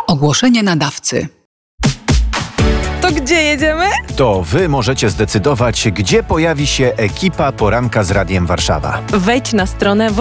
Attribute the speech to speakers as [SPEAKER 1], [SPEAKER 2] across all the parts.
[SPEAKER 1] Ogłoszenie nadawcy.
[SPEAKER 2] To gdzie jedziemy?
[SPEAKER 3] To wy możecie zdecydować, gdzie pojawi się ekipa Poranka z Radiem Warszawa.
[SPEAKER 2] Wejdź na stronę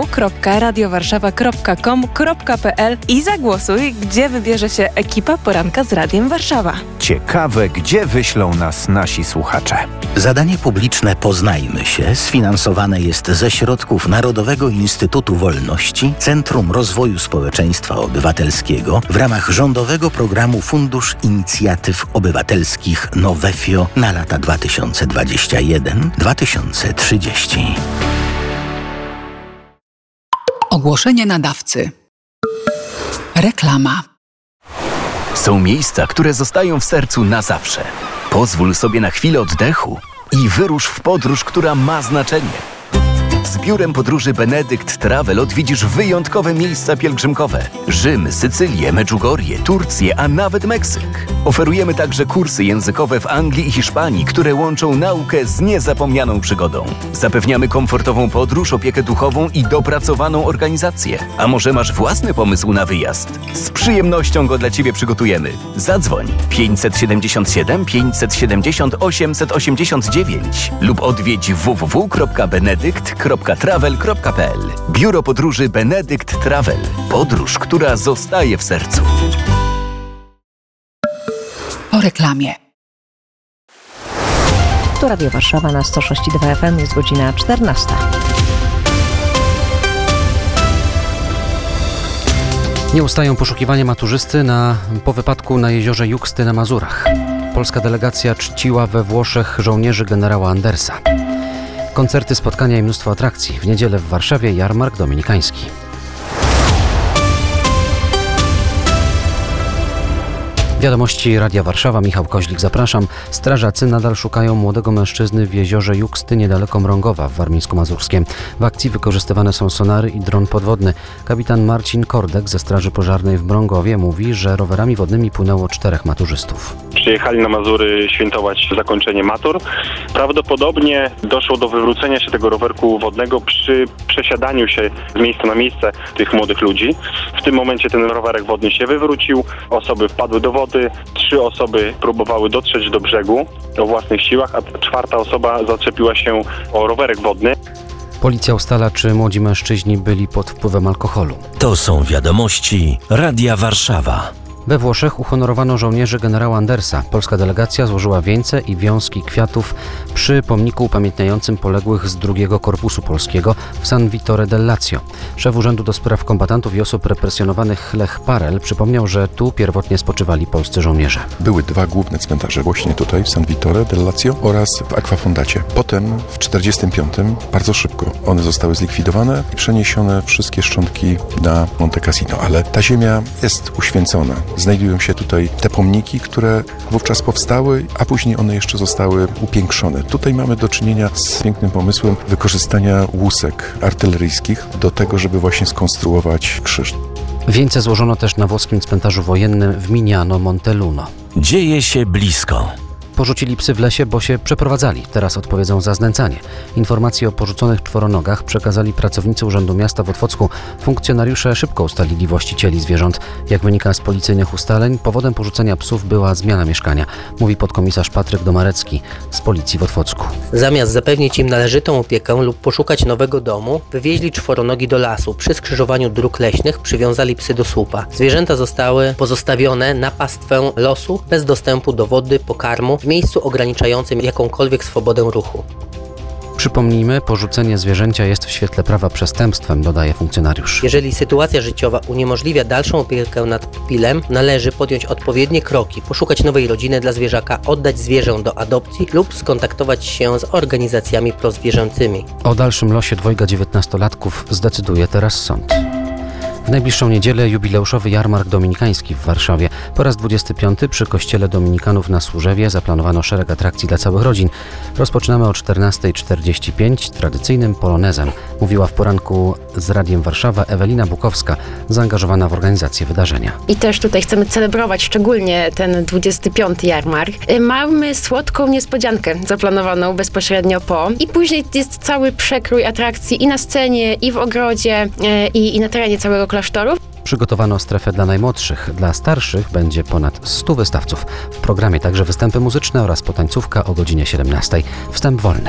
[SPEAKER 2] www.radiowarszawa.com.pl i zagłosuj, gdzie wybierze się ekipa Poranka z Radiem Warszawa.
[SPEAKER 3] Ciekawe, gdzie wyślą nas nasi słuchacze.
[SPEAKER 4] Zadanie publiczne Poznajmy się sfinansowane jest ze środków Narodowego Instytutu Wolności, Centrum Rozwoju Społeczeństwa Obywatelskiego w ramach rządowego programu Fundusz Inicjatyw Obywatelskich Nowefio na lata 2021-2030.
[SPEAKER 1] Ogłoszenie nadawcy. Reklama.
[SPEAKER 5] Są miejsca, które zostają w sercu na zawsze. Pozwól sobie na chwilę oddechu i wyrusz w podróż, która ma znaczenie. Z biurem podróży Benedykt Travel odwiedzisz wyjątkowe miejsca pielgrzymkowe. Rzym, Sycylię, Medjugorje, Turcję, a nawet Meksyk. Oferujemy także kursy językowe w Anglii i Hiszpanii, które łączą naukę z niezapomnianą przygodą. Zapewniamy komfortową podróż, opiekę duchową i dopracowaną organizację. A może masz własny pomysł na wyjazd? Z przyjemnością go dla Ciebie przygotujemy. Zadzwoń 577 570 889 lub odwiedź www.benedykt.travel.pl. Biuro podróży Benedykt Travel. Podróż, która zostaje w sercu.
[SPEAKER 1] Po reklamie.
[SPEAKER 6] Tu Radio Warszawa na 106,2 FM, jest godzina 14.
[SPEAKER 7] Nie ustają poszukiwania maturzysty po wypadku na jeziorze Juksty na Mazurach. Polska delegacja czciła we Włoszech żołnierzy generała Andersa. Koncerty, spotkania i mnóstwo atrakcji. W niedzielę w Warszawie jarmark dominikański. Wiadomości Radia Warszawa, Michał Koźlik, zapraszam. Strażacy nadal szukają młodego mężczyzny w jeziorze Juksty niedaleko Mrągowa w Warmińsko-Mazurskiem. W akcji wykorzystywane są sonary i dron podwodny. Kapitan Marcin Kordek ze Straży Pożarnej w Mrągowie mówi, że rowerami wodnymi płynęło 4 maturzystów.
[SPEAKER 8] Przyjechali na Mazury świętować zakończenie matur. Prawdopodobnie doszło do wywrócenia się tego rowerku wodnego przy przesiadaniu się z miejsca na miejsce tych młodych ludzi. W tym momencie ten rowerek wodny się wywrócił, osoby wpadły do wody, 3 osoby próbowały dotrzeć do brzegu o własnych siłach, a 4. osoba zaczepiła się o rowerek wodny.
[SPEAKER 7] Policja ustala, czy młodzi mężczyźni byli pod wpływem alkoholu.
[SPEAKER 9] To są wiadomości Radia Warszawa.
[SPEAKER 7] We Włoszech uhonorowano żołnierzy generała Andersa. Polska delegacja złożyła wieńce i wiązki kwiatów przy pomniku upamiętniającym poległych z II Korpusu Polskiego w San Vittore del Lazio. Szef Urzędu do Spraw Kombatantów i Osób Represjonowanych Lech Parel przypomniał, że tu pierwotnie spoczywali polscy żołnierze.
[SPEAKER 10] Były 2 główne cmentarze właśnie tutaj w San Vittore del Lazio oraz w Aquafondacie. Potem w 1945 bardzo szybko one zostały zlikwidowane i przeniesione wszystkie szczątki na Monte Cassino, ale ta ziemia jest uświęcona. Znajdują się tutaj te pomniki, które wówczas powstały, a później one jeszcze zostały upiększone. Tutaj mamy do czynienia z pięknym pomysłem wykorzystania łusek artyleryjskich do tego, żeby właśnie skonstruować krzyż.
[SPEAKER 7] Wieńce złożono też na włoskim cmentarzu wojennym w Mignano Monteluno.
[SPEAKER 9] Dzieje się blisko.
[SPEAKER 7] Porzucili psy w lesie, bo się przeprowadzali. Teraz odpowiedzą za znęcanie. Informacje o porzuconych czworonogach przekazali pracownicy Urzędu Miasta w Otwocku. Funkcjonariusze szybko ustalili właścicieli zwierząt. Jak wynika z policyjnych ustaleń, powodem porzucenia psów była zmiana mieszkania, mówi podkomisarz Patryk Domarecki z Policji w Otwocku.
[SPEAKER 11] Zamiast zapewnić im należytą opiekę lub poszukać nowego domu, wywieźli czworonogi do lasu. Przy skrzyżowaniu dróg leśnych przywiązali psy do słupa. Zwierzęta zostały pozostawione na pastwę losu, bez dostępu do wody, pokarmu, w miejscu ograniczającym jakąkolwiek swobodę ruchu.
[SPEAKER 7] Przypomnijmy, porzucenie zwierzęcia jest w świetle prawa przestępstwem, dodaje funkcjonariusz.
[SPEAKER 11] Jeżeli sytuacja życiowa uniemożliwia dalszą opiekę nad pupilem, należy podjąć odpowiednie kroki, poszukać nowej rodziny dla zwierzaka, oddać zwierzę do adopcji lub skontaktować się z organizacjami prozwierzęcymi.
[SPEAKER 7] O dalszym losie 2 19-latków zdecyduje teraz sąd. W najbliższą niedzielę jubileuszowy jarmark dominikański w Warszawie. Po raz 25 przy kościele dominikanów na Służewie zaplanowano szereg atrakcji dla całych rodzin. Rozpoczynamy o 14:45 tradycyjnym polonezem, mówiła w poranku z Radiem Warszawa Ewelina Bukowska, zaangażowana w organizację wydarzenia.
[SPEAKER 12] I też tutaj chcemy celebrować szczególnie ten 25. jarmark. Mamy słodką niespodziankę zaplanowaną bezpośrednio po i później jest cały przekrój atrakcji i na scenie, i w ogrodzie, i na terenie całego klasztoru.
[SPEAKER 7] Przygotowano strefę dla najmłodszych. Dla starszych będzie ponad 100 wystawców. W programie także występy muzyczne oraz potańcówka o godzinie 17. Wstęp wolny.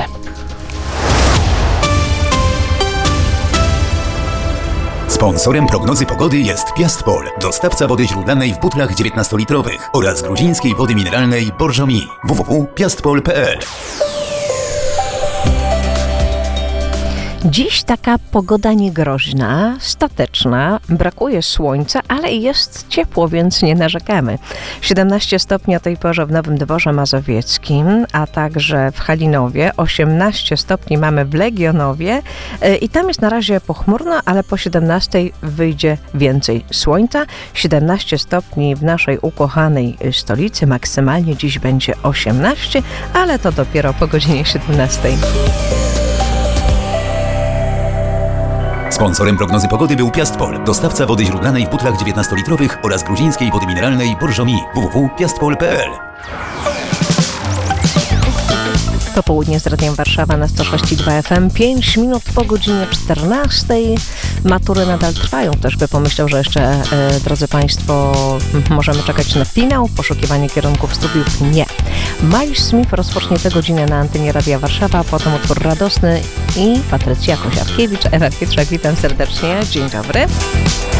[SPEAKER 13] Sponsorem prognozy pogody jest Piastpol, dostawca wody źródlanej w butlach 19-litrowych oraz gruzińskiej wody mineralnej Borżomi. www.piastpol.pl.
[SPEAKER 6] Dziś taka pogoda niegroźna, stateczna, brakuje słońca, ale jest ciepło, więc nie narzekamy. 17 stopni o tej porze w Nowym Dworze Mazowieckim, a także w Halinowie, 18 stopni mamy w Legionowie i tam jest na razie pochmurno, ale po 17 wyjdzie więcej słońca. 17 stopni w naszej ukochanej stolicy, maksymalnie dziś będzie 18, ale to dopiero po godzinie 17.
[SPEAKER 13] Sponsorem prognozy pogody był Piastpol, dostawca wody źródlanej w butlach 19-litrowych oraz gruzińskiej wody mineralnej Borżomi. www.piastpol.pl.
[SPEAKER 6] Popołudnie z Radiem Warszawa na 106,2 FM, 5 minut po godzinie 14. Matury nadal trwają. Ktoś by pomyślał, że jeszcze, drodzy Państwo, możemy czekać na finał, poszukiwanie kierunków studiów. Nie. Miles Smith rozpocznie tę godzinę na antenie Radia Warszawa, potem utwór radosny i Patrycja Kosiarkiewicz, Ewa Pietrzak, witam serdecznie. Dzień dobry.